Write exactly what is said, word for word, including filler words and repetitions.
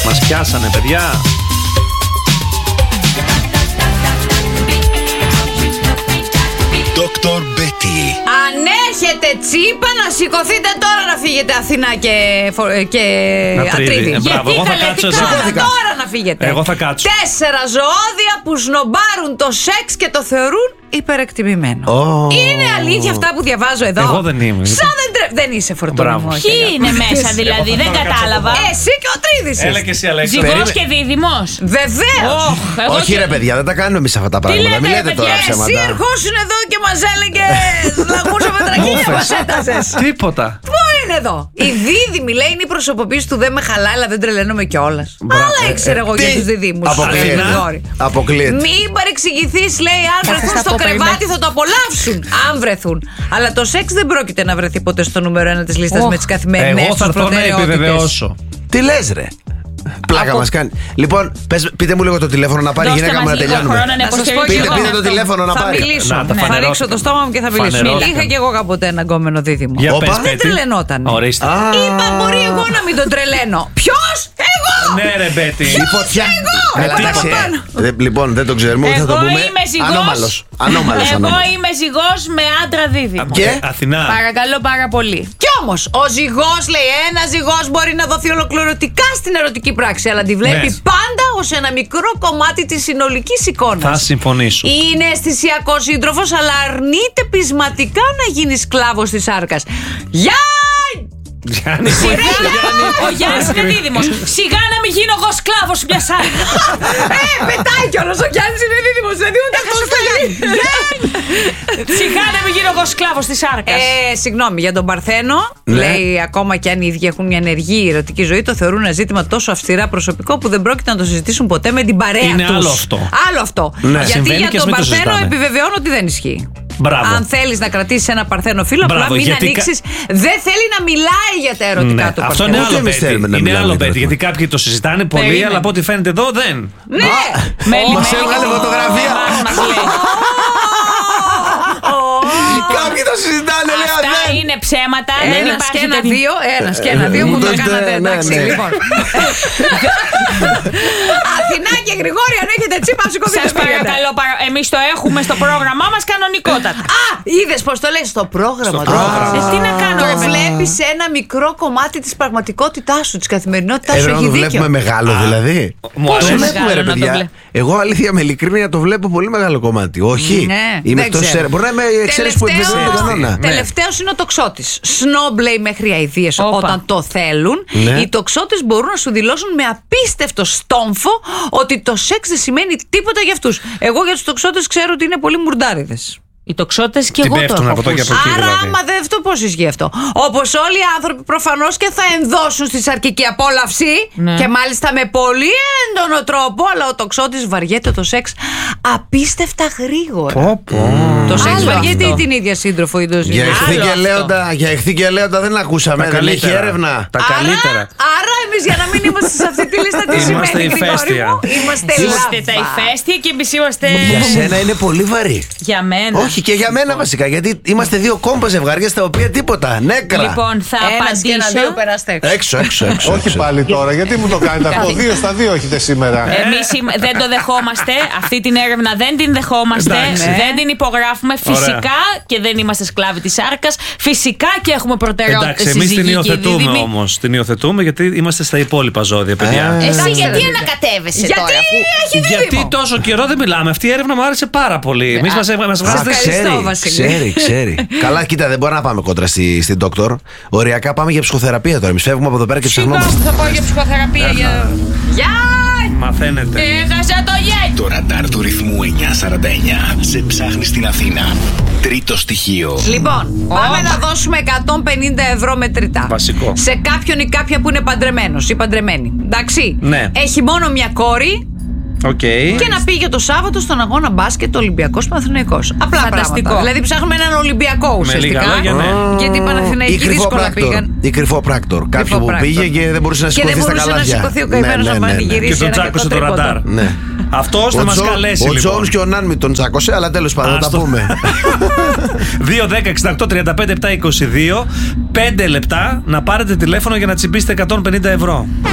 Μας πιάσανε, παιδιά. Δόκτωρ Μπέτι. Αν έχετε τσίπα, να σηκωθείτε τώρα να φύγετε Αθηνά και, και Ατρίδη. Ε, μπράβο, εγώ θα κάτσω. Τώρα να φύγετε. Εγώ θα κάτσω. Τέσσερα ζωώδια που σνομπάρουν το σεξ και το θεωρούν υπερεκτιμημένο. Oh. Είναι αλήθεια αυτά που διαβάζω εδώ? Εγώ δεν είμαι. Σαν δεν, τρε... δεν είσαι Φορτούνη. Ποιοι είναι μέσα δηλαδή, δεν κατάλαβα. Εσύ και ο Τρίδης. Έλα και εσύ, Αλέξανδρο. Ζυγός και δίδυμος. Βεβαίως. Oh, όχι ρε παιδιά, δεν τα κάνουμε εμείς αυτά τα πράγματα. λέτε, Μην λέτε τώρα παιδιά, ψέματα. Εσύ ερχόσουν εδώ και μας έλεγες λαγούσα με τραγίλια, μας έτασες. Τίποτα. Πού είναι εδώ? Η δίδυμη λέει είναι η προσωποποίηση του δεν με χαλάει, αλλά δεν τρελαίνομαι κιόλας. Αλλά ήξερα εγώ για τους διδύμους. Αποκλείεται. Μην παρεξηγηθείς, λέει, αν βρεθούν στο κρεβάτι θα το απολαύσουν. Αν βρεθούν. Αλλά το σεξ δεν πρόκειται να βρεθεί ποτέ στο νούμερο ένα της λίστας με τις καθημερινές Εγώ θα έρθω να επιβεβαιώσω. Τι λες ρε? Πλάκα Από... μας κάνει. Λοιπόν, πες, πείτε μου λίγο το τηλέφωνο να πάρει η γυναίκα μου να τελειώνουμε. Να σας πω Πείτε, εγώ, πείτε το τηλέφωνο να θα πάρει. μιλήσω. Να, τα Ναι. Θα φανερώθηκαν. ρίξω το στόμα μου και θα μιλήσω. Φανερώθηκαν. Είχα και εγώ κάποτε ένα γκόμενο δίδυμο. Για Όπα. πες, Δεν Πέτη. τρελαινόταν. Ορίστε. Είπα, μπορεί εγώ να μην τον τρελαίνω. Ποιος? Εγώ! Ναι, ρε Μπέτη. Η φωτιά. Εγώ! Καλά, Εγώ εντάξει, από πάνω. ε, δε- Λοιπόν, δεν το ξέρουμε, ούτε θα το Εγώ πούμε. είμαι ζυγός. Ανώμαλος. Ανώμαλος, Εγώ ανώμαλος. είμαι ζυγός με άντρα δίδυμο. Και? Αθηνά. Παρακαλώ πάρα πολύ. Κι όμως, ο ζυγός λέει: ένα ζυγός μπορεί να δοθεί ολοκληρωτικά στην ερωτική πράξη, αλλά τη βλέπει Ναι. πάντα ως ένα μικρό κομμάτι της συνολικής εικόνας. Θα συμφωνήσω. Είναι αισθησιακός σύντροφος, αλλά αρνείται πεισματικά να γίνει σκλάβος της σάρκας. Γεια! Γιάννη, Σιγά, Γιάννη. ο Γιάννης είναι δίδυμος. Σιγά να μην γίνω εγώ σκλάβος μια σάρκα. Ε, πετάει κιόλας, ο Γιάννης είναι δίδυμος, δηλαδή ούτε αυτός θα γίνει. Σιγά να μην γίνω εγώ σκλάβος της σάρκας. Ε, συγγνώμη, για τον Παρθένο, Ναι. λέει ακόμα και αν οι ίδιοι έχουν μια ενεργή ερωτική ζωή, το θεωρούν ένα ζήτημα τόσο αυστηρά προσωπικό που δεν πρόκειται να το συζητήσουν ποτέ με την παρέα Είναι τους. άλλο αυτό. Άλλο αυτό. Ναι. Γιατί Συμβαίνει για και ας τον μην το Παρθένο συζητάμε. επιβεβαιώνω ότι δεν ισχύει. Μπράβο. Αν θέλεις να κρατήσεις ένα Παρθένο φίλο, απλά Μπράβο, μην γιατί ανοίξεις. Δεν θέλει να μιλάει για τα ερωτικά Ναι, του αυτό Παρθένου. είναι Ούτε άλλο εμείς Μπέτη. θέλουμε να Είναι μιλάμε άλλο για Μπέτη. το Γιατί κάποιοι το συζητάνε πολύ, Περίμενε. αλλά από ό,τι φαίνεται εδώ δεν. Ναι! Μέλη, Μας μέλη, έβγαλε το- φωτογραφία. μας λέει. Κάποιοι το συζητάνε, λέει Αυτά δεν. είναι ψέματα. Δεν Ένας υπάρχει και ένα τέτοιο. δύο, ένας και ένα δύο Ε, μου το ναι, κάνατε, ναι, εντάξει, ναι. λοιπόν. Αθηνά και Γρηγόρη, αν έχετε τσίπα, σηκωθείτε. Σας παρακαλώ, παρα... εμείς το έχουμε στο πρόγραμμά μας κανονικότατα. Α, είδες πως το λες στο πρόγραμμα. Στο το πρόγραμμα. έβαλες. Ε, τι να κάνω, Το ρε παιδί. βλέπεις σε ένα μικρό κομμάτι της πραγματικότητάς σου, της καθημερινότητάς σου. Εδώ Έχει το δίκιο. βλέπουμε μεγάλο δηλαδή. Μου Το αρέσει. βλέπουμε ρε Μεγάλο να το παιδιά. βλέ- Εγώ αλήθεια με ειλικρίνεια το βλέπω πολύ μεγάλο κομμάτι. Όχι. Ναι, Είμαι δεν εκτός ξέρω. αίρε. Μπορεί να είμαι εξαίρεση που Τελευταίο- επιβεβαιώνει τον κανόνα. Τελευταίος είναι ο τοξότης. Σνόμπ λέει μέχρι αηδίες Όπα. όταν το θέλουν. Ναι. Οι τοξότες μπορούν να σου δηλώσουν με απίστευτο στόμφο ότι το σεξ δεν σημαίνει τίποτα για αυτούς. Εγώ για τους τοξότες ξέρω ότι είναι πολύ μουρντάριδες. Οι τοξότες και Τι εγώ το πέφτουν έχω από εδώ και ακούσει. από εκεί. Άρα, δηλαδή. άμα δεν αυτό, πώς ισχύει αυτό. Όπως όλοι οι άνθρωποι προφανώς και θα ενδώσουν στη σαρκική απόλαυση Ναι. και μάλιστα με πολύ έντονο τρόπο, αλλά ο τοξότης βαριέται το σεξ απίστευτα γρήγορα. Πω, πω. Το σεξ Άλλο βαριέται αυτό. ή την ίδια σύντροφο ή το Για σύντροφο. εχθή Άλλο και αυτό. λέοντα, για εχθή και λέοντα δεν ακούσαμε. Τα Δεν έχει καλύτερα. έρευνα. Τα καλύτερα. Άρα εμείς για να μην είμαστε σε αυτή τη λίστα τι Είμαστε σημαίνει, Γρηγόρη ηφαίστεια. μου? Είμαστε Είστε τα λάβα. ηφαίστεια και εμείς είμαστε. Για σένα είναι πολύ βαρύ. Για μένα. Όχι και για μένα βασικά. Γιατί είμαστε δύο κόμπα ζευγάρια στα οποία τίποτα. Νέκρα. Λοιπόν, θα Ένας και ένα δύο απαντήσω. περάστε έξω. Έξω, έξω, έξω. Όχι έξω. πάλι τώρα, γιατί μου το κάνετε αυτό. Δύο στα δύο έχετε σήμερα. Εμείς είμα- δεν το δεχόμαστε. Αυτή την έρευνα δεν την δεχόμαστε. Εντάξει. Δεν την υπογράφουμε. Φυσικά και δεν είμαστε σκλάβοι της σάρκας. Φυσικά και έχουμε προτεραιότητες. Εντάξει, εμείς την υιοθετούμε όμως. Την υιοθετούμε γιατί είμαστε στα υπόλοιπα ζώδια, παιδιά. Α. Εσύ Εντάξει, γιατί ρε, ανακατεύεσαι Γιατί τώρα, αφού. έχει δίδυμο. Γιατί τόσο καιρό δεν μιλάμε. Αυτή η έρευνα μου άρεσε πάρα πολύ. Εμείς μας μας Α, βγάζετε. Ευχαριστώ, ξέρει, Βασίλη. ξέρει, ξέρει. Καλά, κοίτα, δεν μπορεί να πάμε κόντρα στη, στην Doctor. Οριακά πάμε για ψυχοθεραπεία τώρα. Εμείς φεύγουμε από εδώ πέρα και Συγγνώμη, ψαχνόμαστε. θα πάω για ψυχοθεραπεία. για... Γεια! Μαθαίνετε. Έχασα το γέκι. Το ραντάρ του ρυθμού εννιακόσια σαράντα εννιά σε ψάχνει στην Αθήνα. Τρίτο στοιχείο. Λοιπόν, πάμε να δώσουμε εκατόν πενήντα ευρώ μετρητά. Βασικό. Σε κάποιον ή κάποια που είναι παντρεμένος ή παντρεμένη. Εντάξει. Ναι. Έχει μόνο μια κόρη Οκ. και να πήγε το Σάββατο στον αγώνα μπάσκετ Ολυμπιακός Παναθηναϊκός. Απλά Φανταστικό. πράγματα. Δηλαδή ψάχνουμε έναν Ολυμπιακό ουσιαστικά. λίγα λόγια, ναι. Γιατί οι Ή Παναθηναϊκοί κρυφό δύσκολα πράκτορ. πήγαν. Ή κρυφό πράκτορ. Κάποιο που πράκτορ. πήγε και δεν μπορούσε να Και σηκωθεί δεν στα μπορούσε να καλάθια. σηκωθεί ο καημένος να ναι, ναι, ναι. πανηγυρίσει. Και τον ένα τσάκωσε το εκατό ραντάρ. τρίποντο. Ναι. Αυτός θα Ο μας Τζο- καλέσει Ο λοιπόν. Τζόνς και ο Νάνμι τον τσάκωσε, αλλά τέλος πάντων θα τα Άστο. πούμε. δύο δέκα εξήντα οκτώ τριάντα πέντε επτακόσια είκοσι δύο. Πέντε λεπτά να πάρετε τηλέφωνο για να τσιμπήσετε εκατόν πενήντα ευρώ.